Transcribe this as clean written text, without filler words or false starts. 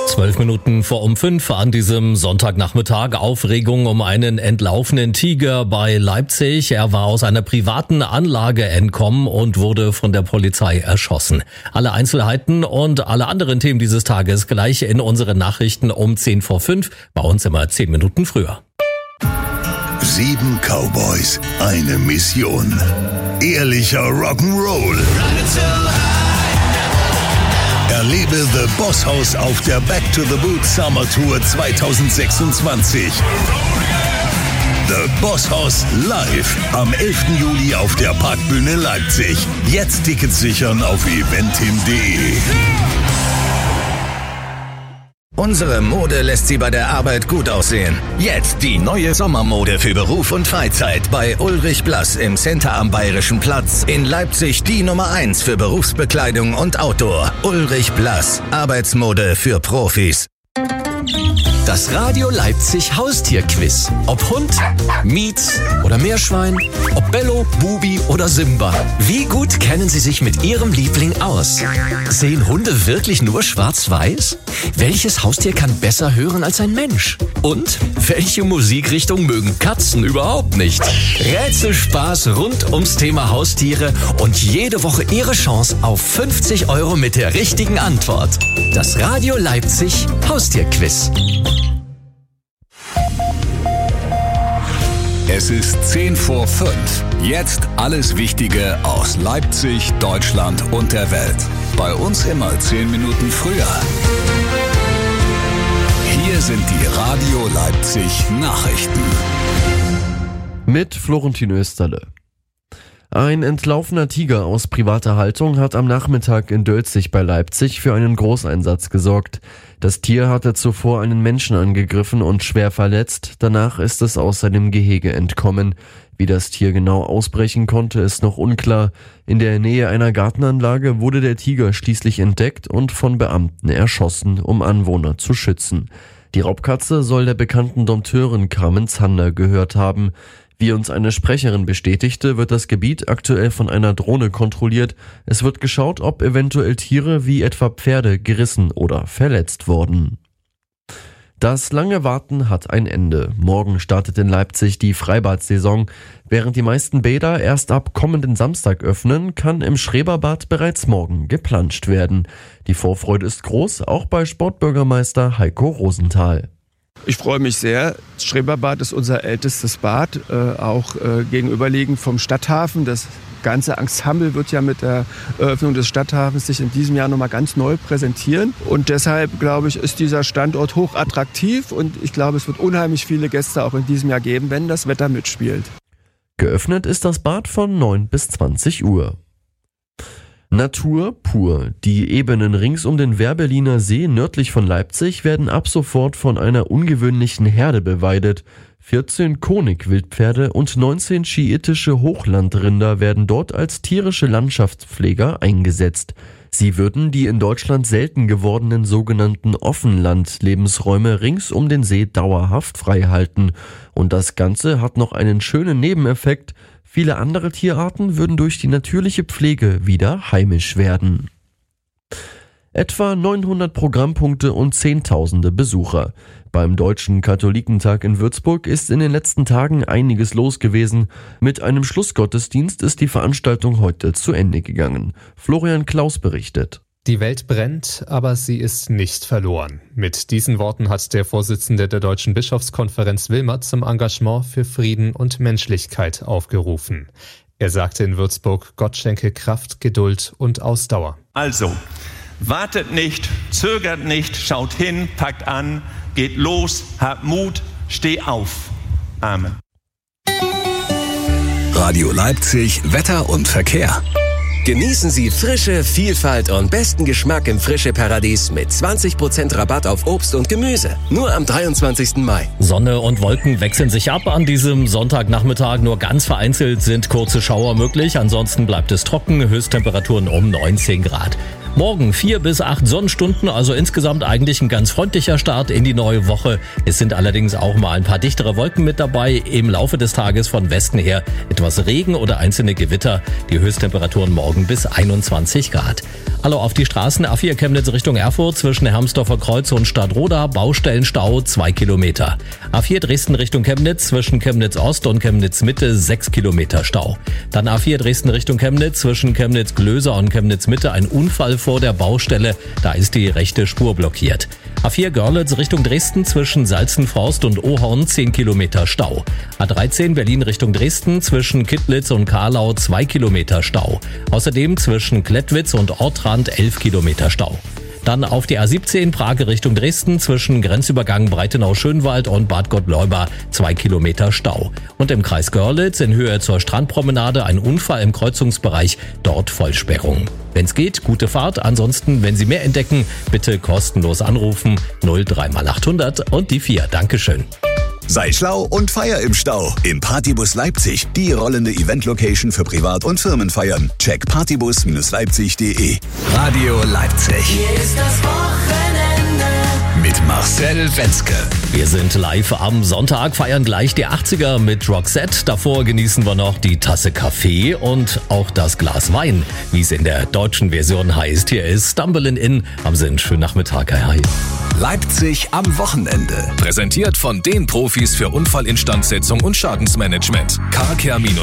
12 Minuten vor um 5 an diesem Sonntagnachmittag. Aufregung um einen entlaufenen Tiger bei Leipzig. Er war aus einer privaten Anlage entkommen und wurde von der Polizei erschossen. Alle Einzelheiten und alle anderen Themen dieses Tages gleich in unseren Nachrichten um 10 vor 5. Bei uns immer 10 Minuten früher. 7 Cowboys, eine Mission. Ehrlicher Rock'n'Roll. Erlebe The Boss House auf der Back to the Boot Summer Tour 2026. The Boss House live am 11. Juli auf der Parkbühne Leipzig. Jetzt Tickets sichern auf eventim.de. Unsere Mode lässt Sie bei der Arbeit gut aussehen. Jetzt die neue Sommermode für Beruf und Freizeit bei Ulrich Blass im Center am Bayerischen Platz. In Leipzig die Nummer 1 für Berufsbekleidung und Outdoor. Ulrich Blass, Arbeitsmode für Profis. Das Radio Leipzig Haustierquiz. Ob Hund, Mietz oder Meerschwein, ob Bello, Bubi oder Simba. Wie gut kennen Sie sich mit Ihrem Liebling aus? Sehen Hunde wirklich nur schwarz-weiß? Welches Haustier kann besser hören als ein Mensch? Und welche Musikrichtung mögen Katzen überhaupt nicht? Rätselspaß rund ums Thema Haustiere und jede Woche Ihre Chance auf 50 € mit der richtigen Antwort. Das Radio Leipzig Haustierquiz. Es ist 10 vor 5. Jetzt alles Wichtige aus Leipzig, Deutschland und der Welt. Bei uns immer 10 Minuten früher. Hier sind die Radio Leipzig Nachrichten. Mit Florentin Österle. Ein entlaufener Tiger aus privater Haltung hat am Nachmittag in Dölzig bei Leipzig für einen Großeinsatz gesorgt. Das Tier hatte zuvor einen Menschen angegriffen und schwer verletzt. Danach ist es aus seinem Gehege entkommen. Wie das Tier genau ausbrechen konnte, ist noch unklar. In der Nähe einer Gartenanlage wurde der Tiger schließlich entdeckt und von Beamten erschossen, um Anwohner zu schützen. Die Raubkatze soll der bekannten Dompteurin Carmen Zander gehört haben. Wie uns eine Sprecherin bestätigte, wird das Gebiet aktuell von einer Drohne kontrolliert. Es wird geschaut, ob eventuell Tiere wie etwa Pferde gerissen oder verletzt wurden. Das lange Warten hat ein Ende. Morgen startet in Leipzig die Freibad-Saison. Während die meisten Bäder erst ab kommenden Samstag öffnen, kann im Schreberbad bereits morgen geplanscht werden. Die Vorfreude ist groß, auch bei Sportbürgermeister Heiko Rosenthal. Ich freue mich sehr. Das Schreberbad ist unser ältestes Bad, auch gegenüberliegend vom Stadthafen. Das ganze Ensemble wird ja mit der Eröffnung des Stadthafens sich in diesem Jahr nochmal ganz neu präsentieren. Und deshalb, glaube ich, ist dieser Standort hochattraktiv und ich glaube, es wird unheimlich viele Gäste auch in diesem Jahr geben, wenn das Wetter mitspielt. Geöffnet ist das Bad von 9 bis 20 Uhr. Natur pur. Die Ebenen rings um den Werbelliner See nördlich von Leipzig werden ab sofort von einer ungewöhnlichen Herde beweidet. 14 Konig-Wildpferde und 19 schiitische Hochlandrinder werden dort als tierische Landschaftspfleger eingesetzt. Sie würden die in Deutschland selten gewordenen sogenannten Offenland-Lebensräume rings um den See dauerhaft frei halten. Und das Ganze hat noch einen schönen Nebeneffekt. Viele andere Tierarten würden durch die natürliche Pflege wieder heimisch werden. Etwa 900 Programmpunkte und Zehntausende Besucher. Beim Deutschen Katholikentag in Würzburg ist in den letzten Tagen einiges los gewesen. Mit einem Schlussgottesdienst ist die Veranstaltung heute zu Ende gegangen. Florian Klaus berichtet. Die Welt brennt, aber sie ist nicht verloren. Mit diesen Worten hat der Vorsitzende der Deutschen Bischofskonferenz Wilmert zum Engagement für Frieden und Menschlichkeit aufgerufen. Er sagte in Würzburg, Gott schenke Kraft, Geduld und Ausdauer. Also, wartet nicht, zögert nicht, schaut hin, packt an, geht los, habt Mut, steh auf. Amen. Radio Leipzig, Wetter und Verkehr. Genießen Sie Frische, Vielfalt und besten Geschmack im Frische-Paradies mit 20% Rabatt auf Obst und Gemüse. Nur am 23. Mai. Sonne und Wolken wechseln sich ab an diesem Sonntagnachmittag. Nur ganz vereinzelt sind kurze Schauer möglich. Ansonsten bleibt es trocken. Höchsttemperaturen um 19 Grad. Morgen 4 bis 8 Sonnenstunden, also insgesamt eigentlich ein ganz freundlicher Start in die neue Woche. Es sind allerdings auch mal ein paar dichtere Wolken mit dabei. Im Laufe des Tages von Westen her etwas Regen oder einzelne Gewitter. Die Höchsttemperaturen morgen bis 21 Grad. Hallo auf die Straßen. A4 Chemnitz Richtung Erfurt zwischen Hermsdorfer Kreuz und Stadtroda. Baustellenstau 2 Kilometer. A4 Dresden Richtung Chemnitz zwischen Chemnitz Ost und Chemnitz Mitte 6 Kilometer Stau. Dann A4 Dresden Richtung Chemnitz zwischen Chemnitz Glöser und Chemnitz Mitte ein Unfall vor der Baustelle. Da ist die rechte Spur blockiert. A4 Görlitz Richtung Dresden zwischen Salzenforst und Ohorn 10 Kilometer Stau. A13 Berlin Richtung Dresden zwischen Kittlitz und Karlau 2 Kilometer Stau. Außerdem zwischen Klettwitz und Ortrand 11 Kilometer Stau. Dann auf die A17 Prag Richtung Dresden zwischen Grenzübergang Breitenau-Schönwald und Bad Gottleuba 2 Kilometer Stau. Und im Kreis Görlitz in Höhe zur Strandpromenade ein Unfall im Kreuzungsbereich, dort Vollsperrung. Wenn's geht, gute Fahrt. Ansonsten, wenn Sie mehr entdecken, bitte kostenlos anrufen 03 mal 800 und die 4. Dankeschön. Sei schlau und feier im Stau. Im Partybus Leipzig, die rollende Event-Location für Privat- und Firmenfeiern. Check partybus-leipzig.de. Radio Leipzig. Hier ist das Wochenende. Mit Marcel Wenzke. Wir sind live am Sonntag, feiern gleich die 80er mit Roxette. Davor genießen wir noch die Tasse Kaffee und auch das Glas Wein, wie es in der deutschen Version heißt. Hier ist Stumbling In. Haben Sie einen schönen Nachmittag. Hi. Leipzig am Wochenende. Präsentiert von den Profis für Unfallinstandsetzung und Schadensmanagement.